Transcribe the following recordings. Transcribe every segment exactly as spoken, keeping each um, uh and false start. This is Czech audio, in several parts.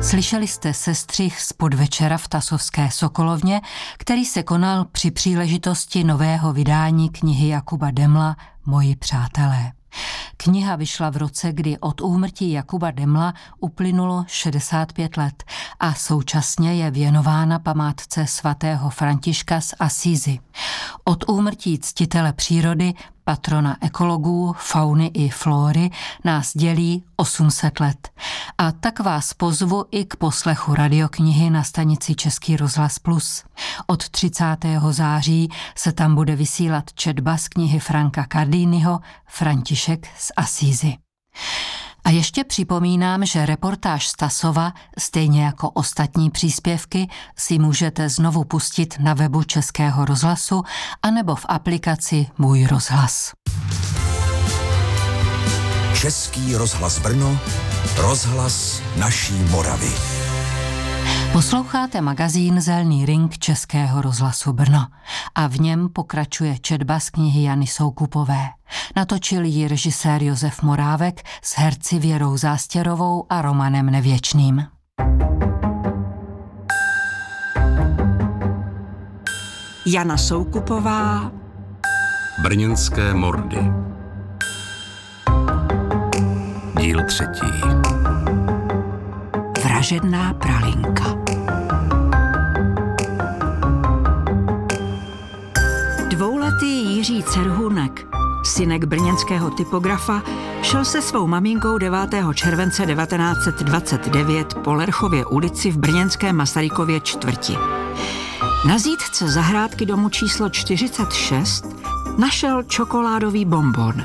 Slyšeli jste sestřih z podvečera v Tasovské Sokolovně, který se konal při příležitosti nového vydání knihy Jakuba Demla Moji přátelé. Kniha vyšla v roce, kdy od úmrtí Jakuba Demla uplynulo šedesát pět let a současně je věnována památce svatého Františka z Asízy. Od úmrtí ctitele přírody, patrona ekologů, fauny i flóry nás dělí osm set let. A tak vás pozvu i k poslechu radioknihy na stanici Český rozhlas Plus. Od třicátého září se tam bude vysílat četba z knihy Franka Cardiniho František z Asízy. A ještě připomínám, že reportáž z Tasova, stejně jako ostatní příspěvky, si můžete znovu pustit na webu Českého rozhlasu anebo v aplikaci Můj rozhlas. Český rozhlas Brno, rozhlas naší Moravy. Posloucháte magazín Zelný ring Českého rozhlasu Brno a v něm pokračuje četba z knihy Jany Soukupové. Natočil ji režisér Josef Morávek s herci Věrou Zástěrovou a Romanem Nevěčným. Jana Soukupová, Brněnské mordy. Díl třetí. Vražedná pralinka. Dvouletý Jiří Cerhůnek, synek brněnského typografa, šel se svou maminkou devátého července devatenáct set dvacet devět po Lerchově ulici v brněnské Masarykově čtvrti. Na zítce zahrádky domu číslo čtyřicet šest našel čokoládový bonbon.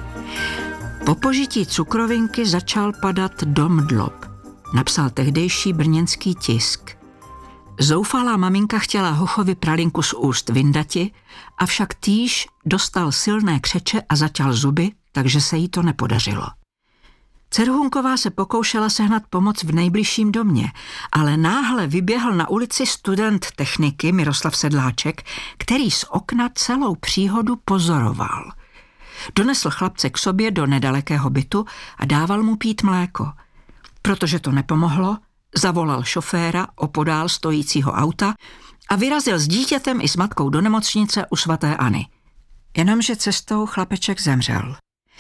Po požití cukrovinky začal padat dom dlob, napsal tehdejší brněnský tisk. Zoufalá maminka chtěla hochovi pralinku z úst vyndati, avšak týž dostal silné křeče a zaťal zuby, takže se jí to nepodařilo. Cerhůnková se pokoušela sehnat pomoc v nejbližším domě, ale náhle vyběhl na ulici student techniky Miroslav Sedláček, který z okna celou příhodu pozoroval. Donesl chlapce k sobě do nedalekého bytu a dával mu pít mléko. Protože to nepomohlo, zavolal šoféra opodál stojícího auta a vyrazil s dítětem i s matkou do nemocnice u svaté Anny. Jenomže cestou chlapeček zemřel.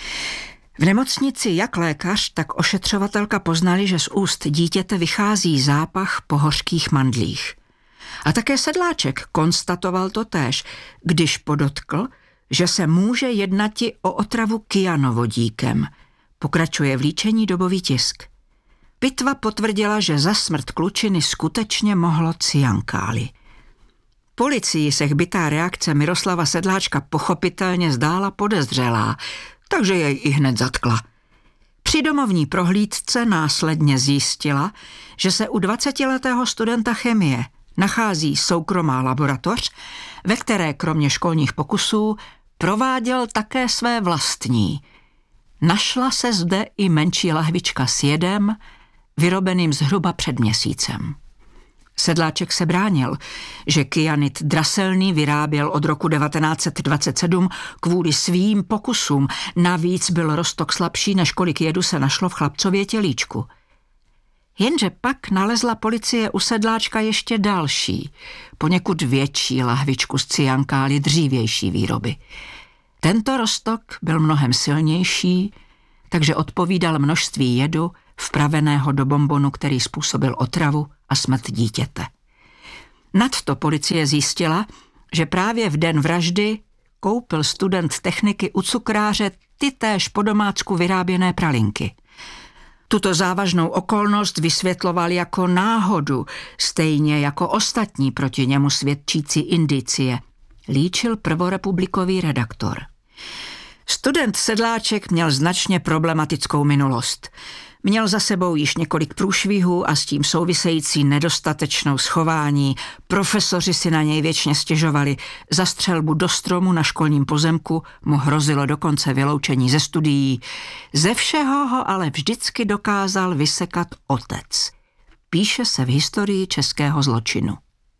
V nemocnici jak lékař, tak ošetřovatelka poznali, že z úst dítěte vychází zápach po hořkých mandlích. A také Sedláček konstatoval totéž, když podotkl, že se může jednati o otravu kyanovodíkem. Pokračuje v líčení dobový tisk. Pitva potvrdila, že za smrt klučiny skutečně mohlo cyankáli. Policii se chbitá reakce Miroslava Sedláčka pochopitelně zdála podezřelá, takže jej i hned zatkla. Při domovní prohlídce následně zjistila, že se u dvacetiletého studenta chemie nachází soukromá laboratoř, ve které kromě školních pokusů prováděl také své vlastní. Našla se zde i menší lahvička s jedem, vyrobeným zhruba před měsícem. Sedláček se bránil, že kyanid draselný vyráběl od roku devatenáct set dvacet sedm kvůli svým pokusům, navíc byl roztok slabší, než kolik jedu se našlo v chlapcově tělíčku. Jenže pak nalezla policie u Sedláčka ještě další, poněkud větší lahvičku z cyankály dřívější výroby. Tento roztok byl mnohem silnější, takže odpovídal množství jedu vpraveného do bonbonu, který způsobil otravu a smrt dítěte. Nadto policie zjistila, že právě v den vraždy koupil student techniky u cukráře tytéž po domácku vyráběné pralinky. Tuto závažnou okolnost vysvětloval jako náhodu, stejně jako ostatní proti němu svědčící indicie, líčil prvorepublikový redaktor. Student Sedláček měl značně problematickou minulost. Měl za sebou již několik průšvihů a s tím související nedostatečnou schování. Profesoři si na něj věčně stěžovali. Za střelbu do stromu na školním pozemku mu hrozilo dokonce vyloučení ze studií. Ze všeho ho ale vždycky dokázal vysekat otec. Píše se v historii českého zločinu.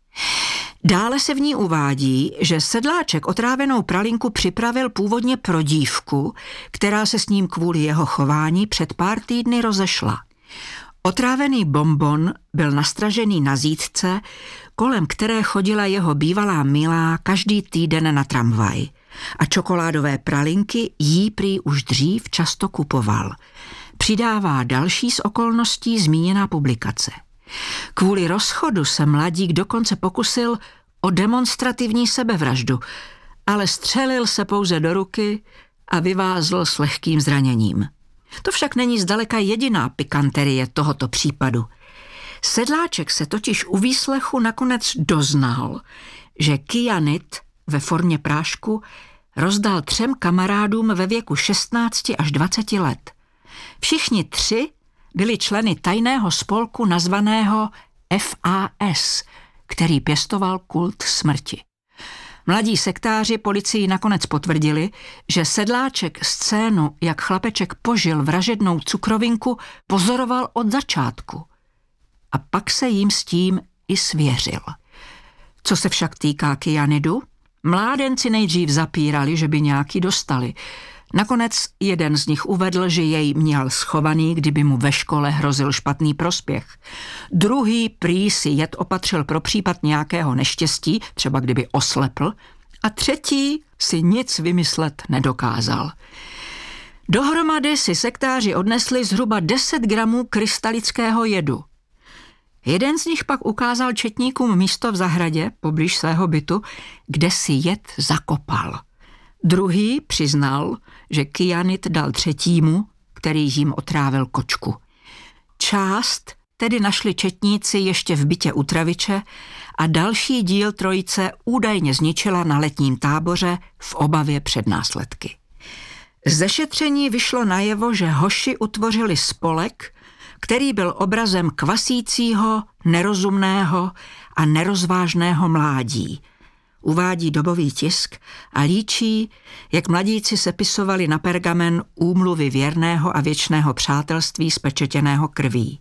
Dále se v ní uvádí, že Sedláček otrávenou pralinku připravil původně pro dívku, která se s ním kvůli jeho chování před pár týdny rozešla. Otrávený bonbon byl nastražený na zítce, kolem které chodila jeho bývalá milá každý týden na tramvaj. A čokoládové pralinky jí prý už dřív často kupoval. Přidává další z okolností zmíněná publikace. Kvůli rozchodu se mladík dokonce pokusil o demonstrativní sebevraždu, ale střelil se pouze do ruky a vyvázl s lehkým zraněním. To však není zdaleka jediná pikanterie tohoto případu. Sedláček se totiž u výslechu nakonec doznal, že kyanid ve formě prášku rozdal třem kamarádům ve věku šestnácti až dvaceti let. Všichni tři byli členy tajného spolku nazvaného F A S, který pěstoval kult smrti. Mladí sektáři policii nakonec potvrdili, že Sedláček scénu, jak chlapeček požil vražednou cukrovinku, pozoroval od začátku. A pak se jim s tím i svěřil. Co se však týká kyanidu, mládenci nejdřív zapírali, že by nějaký dostali. Nakonec jeden z nich uvedl, že jej měl schovaný, kdyby mu ve škole hrozil špatný prospěch. Druhý prý si jed opatřil pro případ nějakého neštěstí, třeba kdyby oslepl, a třetí si nic vymyslet nedokázal. Dohromady si sektáři odnesli zhruba deset gramů krystalického jedu. Jeden z nich pak ukázal četníkům místo v zahradě, poblíž svého bytu, kde si jed zakopal. Druhý přiznal, že kyanid dal třetímu, který jim otrávil kočku. Část tedy našli četníci ještě v bytě u Traviče a další díl trojice údajně zničila na letním táboře v obavě před následky. Ze šetření vyšlo najevo, že hoši utvořili spolek, který byl obrazem kvasícího, nerozumného a nerozvážného mládí. Uvádí dobový tisk a líčí, jak mladíci sepisovali na pergamen úmluvy věrného a věčného přátelství spečetěného krví.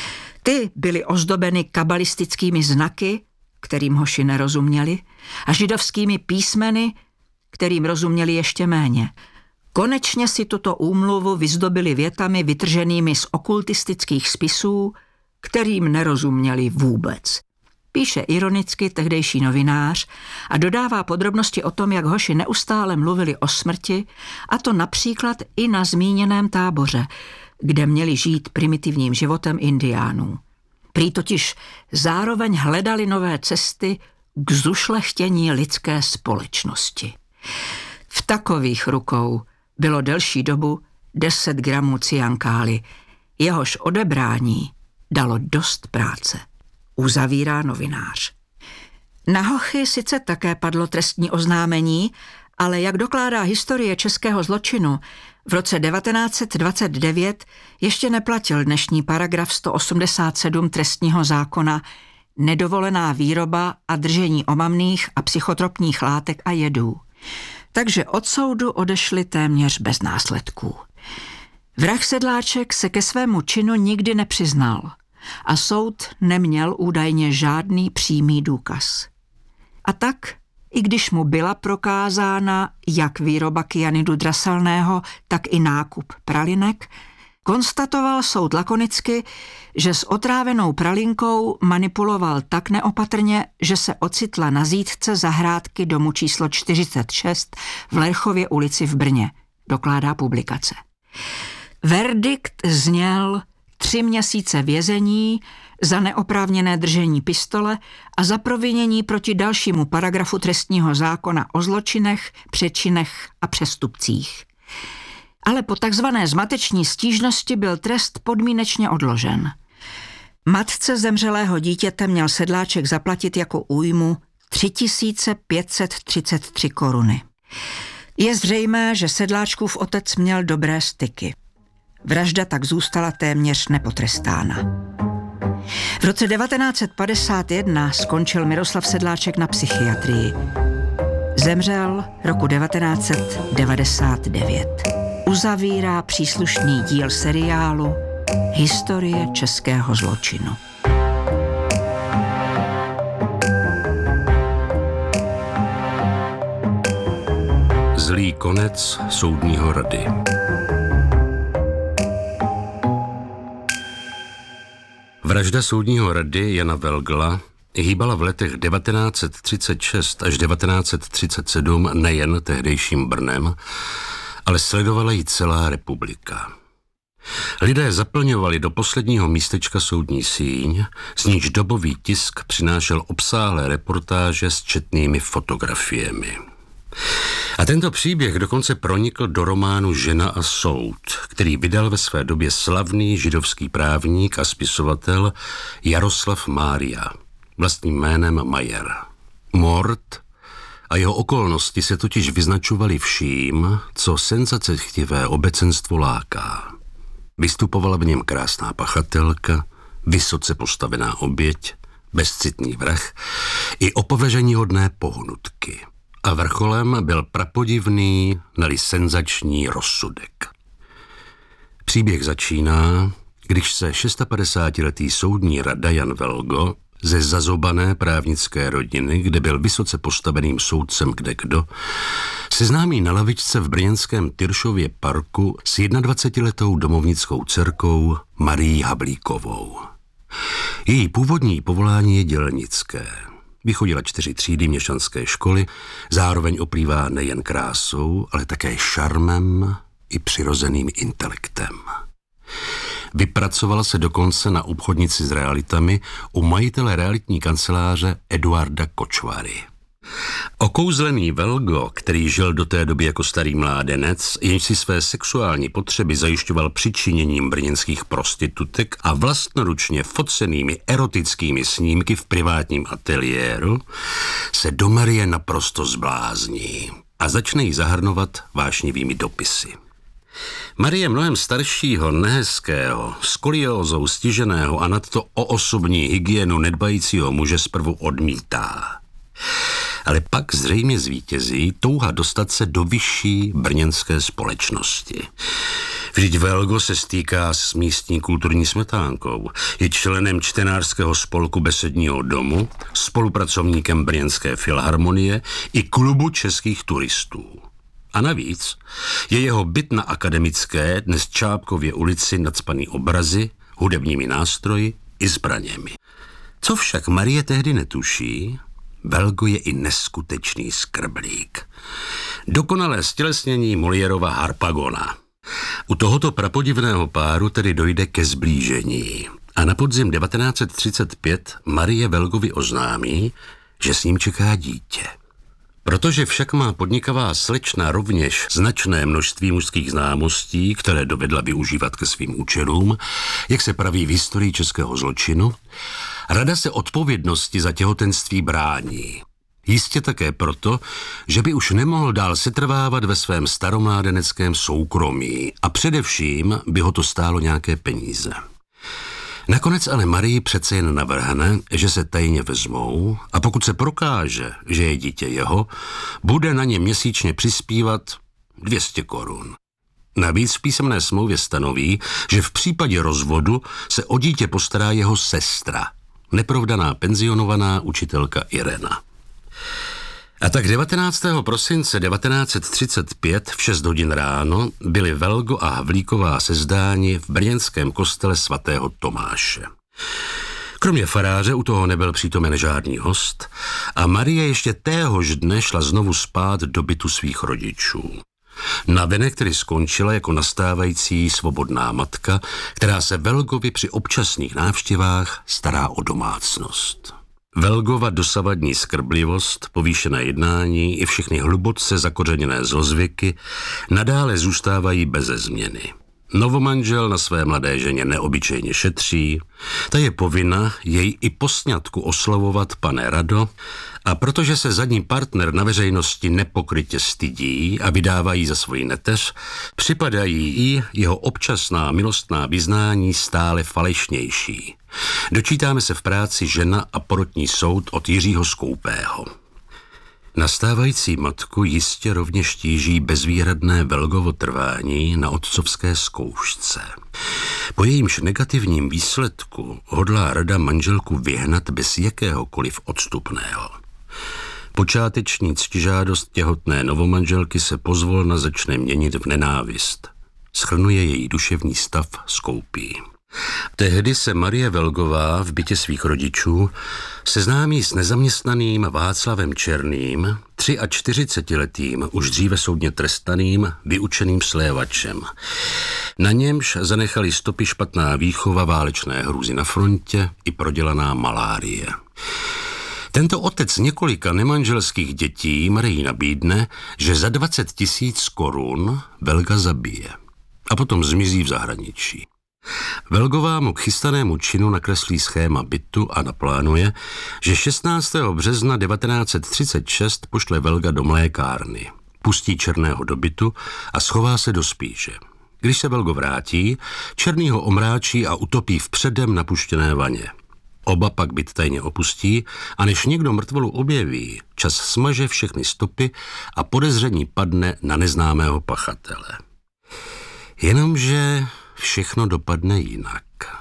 Ty byly ozdobeny kabalistickými znaky, kterým hoši nerozuměli, a židovskými písmeny, kterým rozuměli ještě méně. Konečně si tuto úmluvu vyzdobili větami vytrženými z okultistických spisů, kterým nerozuměli vůbec. Píše ironicky tehdejší novinář a dodává podrobnosti o tom, jak hoši neustále mluvili o smrti, a to například i na zmíněném táboře, kde měli žít primitivním životem indiánů. Prý totiž zároveň hledali nové cesty k zušlechtění lidské společnosti. V takových rukou bylo delší dobu deset gramů cyankály, jehož odebrání dalo dost práce. Uzavírá novinář. Na hochy sice také padlo trestní oznámení, ale jak dokládá historie českého zločinu, v roce devatenáct set dvacet devět ještě neplatil dnešní paragraf sto osmdesát sedm trestního zákona nedovolená výroba a držení omamných a psychotropních látek a jedů. Takže od soudu odešli téměř bez následků. Vrah Sedláček se ke svému činu nikdy nepřiznal a soud neměl údajně žádný přímý důkaz. A tak, i když mu byla prokázána jak výroba kyanidu draselného, tak i nákup pralinek, konstatoval soud lakonicky, že s otrávenou pralinkou manipuloval tak neopatrně, že se ocitla na zítce zahrádky domu číslo čtyřicet šest v Lerchově ulici v Brně, dokládá publikace. Verdikt zněl tři měsíce vězení za neoprávněné držení pistole a za provinění proti dalšímu paragrafu trestního zákona o zločinech, přečinech a přestupcích. Ale po takzvané zmateční stížnosti byl trest podmínečně odložen. Matce zemřelého dítěte měl Sedláček zaplatit jako újmu tři tisíce pět set třicet tři koruny. Je zřejmé, že Sedláčkův otec měl dobré styky. Vražda tak zůstala téměř nepotrestána. V roce devatenáct set padesát jedna skončil Miroslav Sedláček na psychiatrii. Zemřel roku devatenáct set devadesát devět. Uzavírá příslušný díl seriálu Historie českého zločinu. Zlý konec soudního rady. Vražda soudního rady Jana Velgla hýbala v letech devatenáct set třicet šest až devatenáct set třicet sedm nejen tehdejším Brnem, ale sledovala ji celá republika. Lidé zaplňovali do posledního místečka soudní síň, z níž dobový tisk přinášel obsáhlé reportáže s četnými fotografiemi. A tento příběh dokonce pronikl do románu Žena a soud, který vydal ve své době slavný židovský právník a spisovatel Jaroslav Mária, vlastním jménem Majer. Mord a jeho okolnosti se totiž vyznačovaly vším, co senzacechtivé obecenstvo láká. Vystupovala v něm krásná pachatelka, vysoce postavená oběť, bezcitný vrah i opovrženíhodné pohnutky. A vrcholem byl prapodivný, neli senzační rozsudek. Příběh začíná, když se šestapadesátiletý soudní rada Jan Velgo ze zazobané právnické rodiny, kde byl vysoce postaveným soudcem kdekdo, seznámí na lavičce v brněnském Tyršově parku s jednadvacetiletou domovnickou dcerkou Marií Havlíkovou. Její původní povolání je dělnické. Vychodila čtyři třídy měšťanské školy, zároveň oplývá nejen krásou, ale také šarmem i přirozeným intelektem. Vypracovala se dokonce na obchodnici s realitami u majitele realitní kanceláře Eduarda Kočvary. Okouzlený Velgo, který žil do té doby jako starý mládenec, jenž si své sexuální potřeby zajišťoval přičiněním brněnských prostitutek a vlastnoručně focenými erotickými snímky v privátním ateliéru, se do Marie naprosto zblázní a začne jí zahrnovat vášnivými dopisy. Marie mnohem staršího, nehezkého, skoliózou stiženého a nadto o osobní hygienu nedbajícího muže zprvu odmítá. Ale pak zřejmě zvítězí touha dostat se do vyšší brněnské společnosti. Vždyť Velgo se stýká s místní kulturní smetánkou, je členem čtenářského spolku Besedního domu, spolupracovníkem Brněnské filharmonie i klubu českých turistů. A navíc je jeho byt na Akademické, dnes Čápkově ulici, nacpaný obrazy, hudebními nástroji i zbraněmi. Co však Marie tehdy netuší, Velgo je i neskutečný skrblík. Dokonalé stělesnění Moliérova Harpagona. U tohoto prapodivného páru tedy dojde ke zblížení. A na podzim devatenáct set třicet pět Marie Velgovi oznámí, že s ním čeká dítě. Protože však má podnikavá slečna rovněž značné množství mužských známostí, které dovedla využívat ke svým účelům, jak se praví v historii českého zločinu, rada se odpovědnosti za těhotenství brání. Jistě také proto, že by už nemohl dál setrvávat ve svém staromládeneckém soukromí a především by ho to stálo nějaké peníze. Nakonec ale Marii přece jen navrhne, že se tajně vezmou a pokud se prokáže, že je dítě jeho, bude na ně měsíčně přispívat dvě stě korun. Navíc v písemné smlouvě stanoví, že v případě rozvodu se o dítě postará jeho sestra, neprovdaná penzionovaná učitelka Irena. A tak devatenáctého prosince devatenáct set třicet pět v šest hodin ráno byli Velgo a Havlíková sezdáni v brněnském kostele svatého Tomáše. Kromě faráře u toho nebyl přítomen žádný host a Marie ještě téhož dne šla znovu spát do bytu svých rodičů. Navenek tedy skončila jako nastávající svobodná matka, která se Velgovi při občasných návštěvách stará o domácnost. Velgova dosavadní skrblivost, povýšené jednání i všechny hluboce zakořeněné zlozvyky nadále zůstávají beze změny. Novomanžel na své mladé ženě neobyčejně šetří, ta je povinna jej i po sňatku oslovovat pane Rado a protože se zadní partner na veřejnosti nepokrytě stydí a vydávají za svoji neteř, připadají jí jeho občasná milostná vyznání stále falešnější. Dočítáme se v práci Žena a porotní soud od Jiřího Skoupého. Nastávající matku jistě rovněž tíží bezvýhradné Velgovo trvání na otcovské zkoušce. Po jejímž negativním výsledku hodlá rada manželku vyhnat bez jakéhokoliv odstupného. Počáteční ctižádost těhotné novomanželky se pozvolna začne měnit v nenávist. Shrnuje její duševní stav Skoupí. Tehdy se Marie Velgová v bytě svých rodičů seznámí s nezaměstnaným Václavem Černým, čtyřicetiletým, už dříve soudně trestaným, vyučeným slévačem. Na němž zanechali stopy špatná výchova, válečné hrůzy na frontě i prodělaná malárie. Tento otec několika nemanželských dětí Marii nabídne, že za dvacet tisíc korun Velga zabije a potom zmizí v zahraničí. Velgová mu k chystanému činu nakreslí schéma bytu a naplánuje, že šestnáctého března devatenáct set třicet šest pošle Velga do mlékárny, pustí Černého do bytu a schová se do spíže. Když se Velgo vrátí, Černý ho omráčí a utopí v předem napuštěné vaně. Oba pak byt tajně opustí a než někdo mrtvolu objeví, čas smaže všechny stopy a podezření padne na neznámého pachatele. Jenomže všechno dopadne jinak.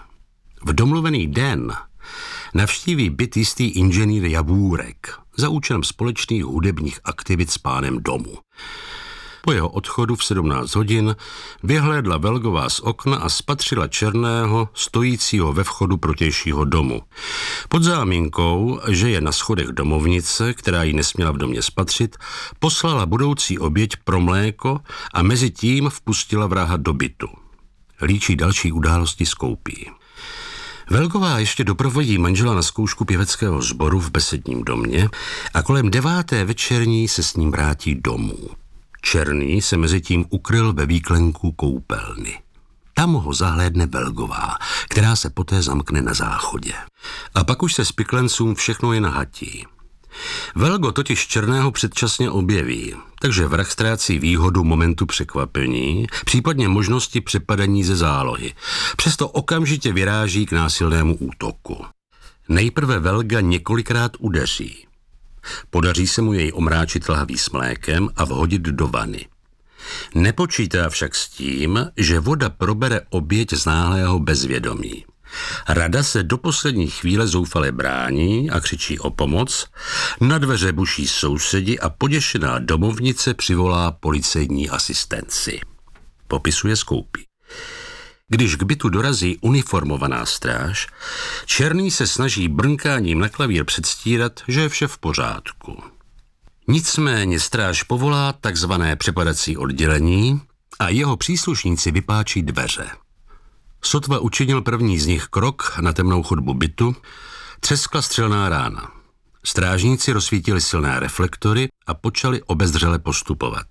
V domluvený den navštíví byt jistý inženýr Javůrek za účelem společných hudebních aktivit s pánem domu. Po jeho odchodu v sedmnáct hodin vyhlédla Velgová z okna a spatřila Černého, stojícího ve vchodu protějšího domu. Pod záminkou, že je na schodech domovnice, která ji nesměla v domě spatřit, poslala budoucí oběť pro mléko a mezi tím vpustila vraha do bytu. Líčí další události z koupí. Velgová ještě doprovodí manžela na zkoušku pěveckého sboru v besedním domě a kolem deváté večerní se s ním vrátí domů. Černý se mezi tím ukryl ve výklenku koupelny. Tam ho zahlédne Velgová, která se poté zamkne na záchodě. A pak už se spiklencům všechno jen hatí. Velgo totiž Černého předčasně objeví, takže vrah ztrácí výhodu momentu překvapení, případně možnosti přepadení ze zálohy. Přesto okamžitě vyráží k násilnému útoku. Nejprve Velga několikrát udeří. Podaří se mu jej omráčit lahví s mlékem a vhodit do vany. Nepočítá však s tím, že voda probere oběť z náhlého bezvědomí. Rada se do poslední chvíle zoufale brání a křičí o pomoc, na dveře buší sousedi a poděšená domovnice přivolá policejní asistenci. Popisuje z koupí. Když k bytu dorazí uniformovaná stráž, Černý se snaží brnkáním na klavír předstírat, že je vše v pořádku. Nicméně stráž povolá takzvané přepadací oddělení a jeho příslušníci vypáčí dveře. Sotva učinil první z nich krok na temnou chodbu bytu, třeskla střelná rána. Strážníci rozsvítili silné reflektory a počali obezřele postupovat.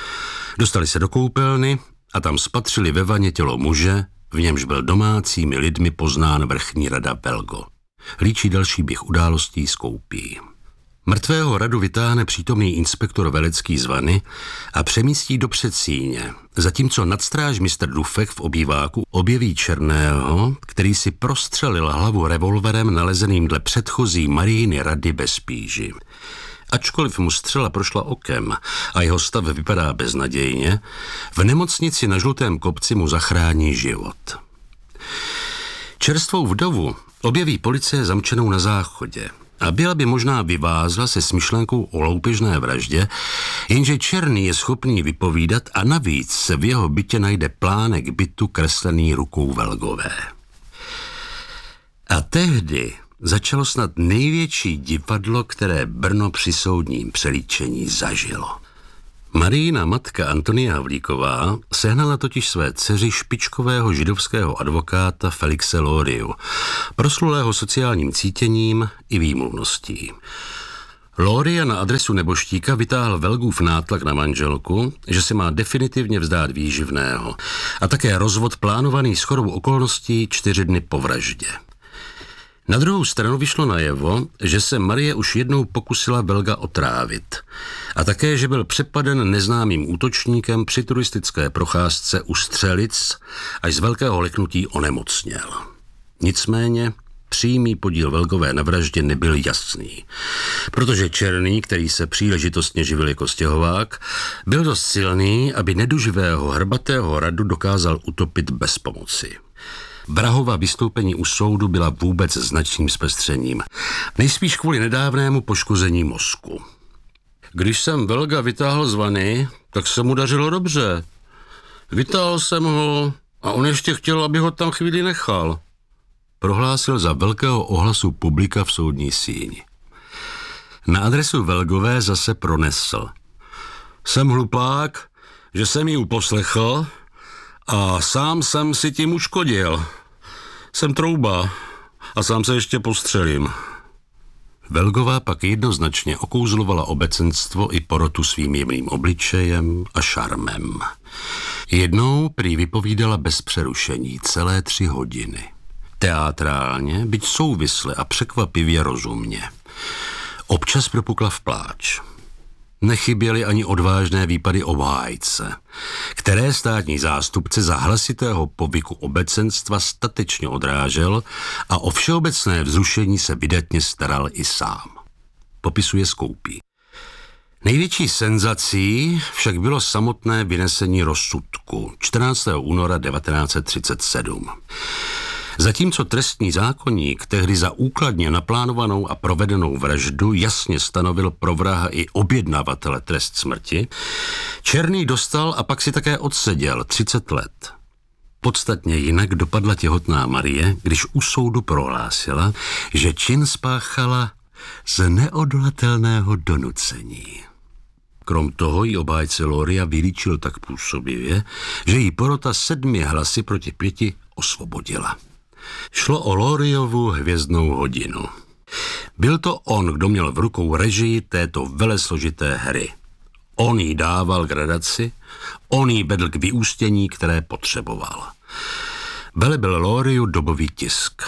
Dostali se do koupelny a tam spatřili ve vaně tělo muže, v němž byl domácími lidmi poznán vrchní rada Velgo. Líčí další běh událostí z koupí. Mrtvého radu vytáhne přítomný inspektor Velecký z vany a přemístí do předsíně, zatímco nadstráž mistr Dufek v obýváku objeví Černého, který si prostřelil hlavu revolverem nalezeným dle předchozí Marijiny rady bez píži. Ačkoliv mu střela prošla okem a jeho stav vypadá beznadějně, v nemocnici na Žlutém kopci mu zachrání život. Čerstvou vdovu objeví policie zamčenou na záchodě a byla by možná vyvázla se smyšlenkou o loupežné vraždě, jenže Černý je schopný vypovídat a navíc se v jeho bytě najde plánek bytu kreslený rukou Velgové. A tehdy začalo snad největší divadlo, které Brno při soudním přelíčení zažilo. Marijina matka Antonia Havlíková sehnala totiž své dceři špičkového židovského advokáta Felixe Lóriu, proslulého sociálním cítěním i výmluvností. Lória na adresu neboštíka vytáhl Velgův nátlak na manželku, že se má definitivně vzdát výživného a také rozvod plánovaný shodou okolností čtyři dny po vraždě. Na druhou stranu vyšlo najevo, že se Marie už jednou pokusila Velga otrávit a také, že byl přepaden neznámým útočníkem při turistické procházce u Střelic, až z velkého leknutí onemocněl. Nicméně přímý podíl Velgové na vraždě nebyl jasný, protože Černý, který se příležitostně živil jako stěhovák, byl dost silný, aby neduživého hrbatého radu dokázal utopit bez pomoci. Vrahova vystoupení u soudu byla vůbec značným zpestřením, nejspíš kvůli nedávnému poškození mozku. Když jsem Velga vytáhl z vany, tak se mu dařilo dobře. Vytáhl jsem ho A on ještě chtěl, aby ho tam chvíli nechal, prohlásil za velkého ohlasu publika v soudní síni. Na adresu Velgové zase pronesl. Jsem hlupák, že jsem ji uposlechl a sám jsem si tím uškodil. Jsem trouba a sám se ještě postřelím. Velgová pak jednoznačně okouzlovala obecenstvo i porotu svým jemným obličejem a šarmem. Jednou prý vypovídala bez přerušení celé tři hodiny. Teatrálně, byť souvisle a překvapivě rozumně. Občas propukla v pláč. Nechyběly ani odvážné výpady obhájce, které státní zástupce za hlasitého povyku obecenstva statečně odrážel a o všeobecné vzrušení se vydatně staral i sám. Popisuje Skoupí. Největší senzací však bylo samotné vynesení rozsudku čtrnáctého února devatenáct set třicet sedm. Zatímco trestní zákoník tehdy za úkladně naplánovanou a provedenou vraždu jasně stanovil pro vraha i objednavatele trest smrti, Černý dostal a pak si také odseděl třicet let. Podstatně jinak dopadla těhotná Marie, když u soudu prohlásila, že čin spáchala z neodolatelného donucení. Krom toho jí obhájce Loria vylíčil tak působivě, že jí porota sedmi hlasy proti pěti osvobodila. Šlo o Loriovu hvězdnou hodinu. Byl to on, kdo měl v rukou režii této velesložité hry. On jí dával gradaci, on jí vedl k vyústění, které potřeboval. Velebil Loriu dobový tisk.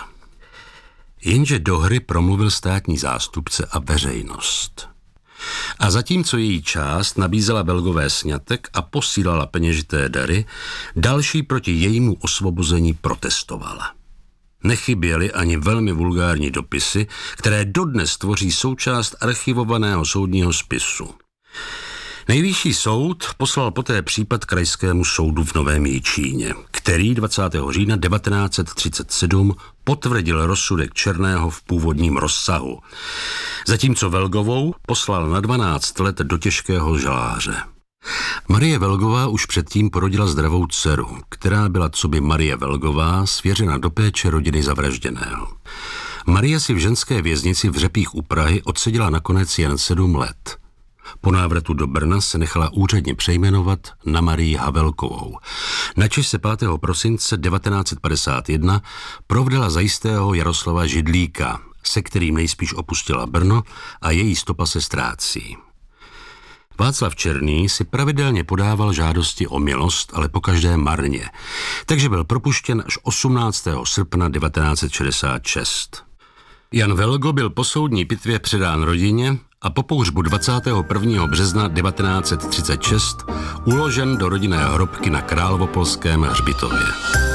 Jenže do hry promluvil státní zástupce a veřejnost. A zatímco její část nabízela Velgové sňatek a posílala peněžité dary, další proti jejímu osvobození protestovala. Nechyběly ani velmi vulgární dopisy, které dodnes tvoří součást archivovaného soudního spisu. Nejvyšší soud poslal poté případ krajskému soudu v Novém Jičíně, který dvacátého října devatenáct set třicet sedm potvrdil rozsudek Černého v původním rozsahu, zatímco Velgovou poslal na dvanáct let do těžkého žaláře. Marie Velgová už předtím porodila zdravou dceru, která byla coby Marie Velgová svěřena do péče rodiny zavražděného. Marie si v ženské věznici v Řepích u Prahy odseděla nakonec jen sedm let. Po návratu do Brna se nechala úředně přejmenovat na Marii Havelkovou. Načež se pátého prosince devatenáct set padesát jedna provdala za jistého Jaroslava Židlíka, se kterým nejspíš opustila Brno a její stopa se ztrácí. Václav Černý si pravidelně podával žádosti o milost, ale pokaždé marně, takže byl propuštěn až osmnáctého srpna devatenáct set šedesát šest. Jan Velgo byl po soudní pitvě předán rodině a po pohřbu dvacátého prvního března devatenáct set třicet šest uložen do rodinné hrobky na Královopolském hřbitově.